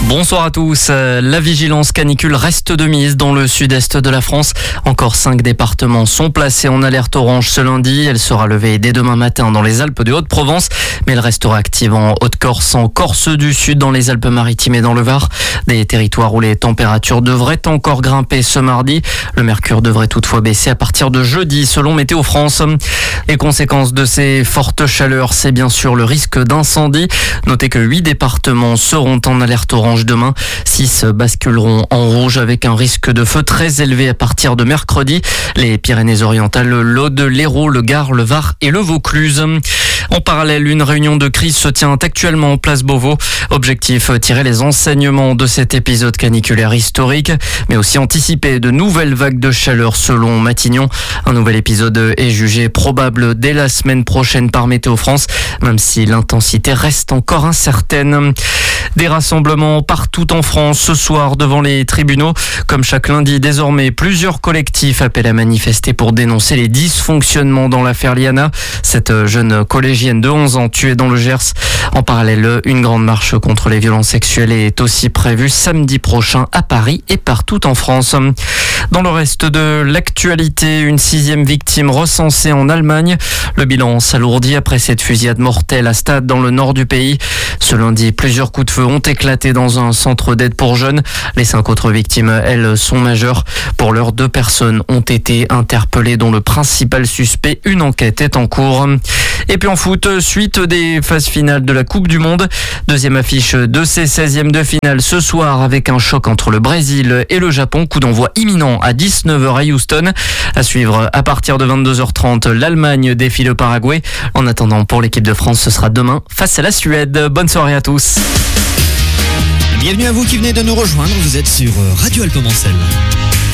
Bonsoir à tous. La vigilance canicule reste de mise dans le sud-est de la France. Encore 5 départements sont placés en alerte orange ce lundi. Elle sera levée dès demain matin dans les Alpes de Haute-Provence, mais elle restera active en Haute-Corse, en Corse du Sud, dans les Alpes-Maritimes et dans le Var. Des territoires où les températures devraient encore grimper ce mardi. Le mercure devrait toutefois baisser à partir de jeudi, selon Météo France. Les conséquences de ces fortes chaleurs, c'est bien sûr le risque d'incendie. Notez que 8 départements seront en alerte orange demain. 6 basculeront en rouge avec un risque de feu très élevé à partir de mercredi. Les Pyrénées-Orientales, l'Aude, l'Hérault, le Gard, le Var et le Vaucluse. En parallèle, une réunion de crise se tient actuellement en place Beauvau. Objectif, tirer les enseignements de cet épisode caniculaire historique, mais aussi anticiper de nouvelles vagues de chaleur selon Matignon. Un nouvel épisode est jugé probable dès la semaine prochaine par Météo France, même si l'intensité reste encore incertaine. Des rassemblements partout en France ce soir devant les tribunaux. Comme chaque lundi, désormais, plusieurs collectifs appellent à manifester pour dénoncer les dysfonctionnements dans l'affaire Liana, cette jeune collégienne de 11 ans tuée dans le Gers. En parallèle, une grande marche contre les violences sexuelles est aussi prévue samedi prochain à Paris et partout en France. Dans le reste de l'actualité, une 6e victime recensée en Allemagne. Le bilan s'alourdit après cette fusillade mortelle à Stade dans le nord du pays. Ce lundi, plusieurs coups de feu ont éclaté dans un centre d'aide pour jeunes. Les 5 autres victimes, elles, sont majeures. Pour l'heure, 2 personnes ont été interpellées, dont le principal suspect. Une enquête est en cours. Et puis en foot, suite des phases finales de la Coupe du Monde. Deuxième affiche de ces 16e de finale ce soir avec un choc entre le Brésil et le Japon. Coup d'envoi imminent à 19h à Houston. À suivre à partir de 22h30, l'Allemagne défie le Paraguay. En attendant, pour l'équipe de France, ce sera demain face à la Suède. Bonne soirée à tous. Bienvenue à vous qui venez de nous rejoindre. Vous êtes sur Radio Alpes Mancel.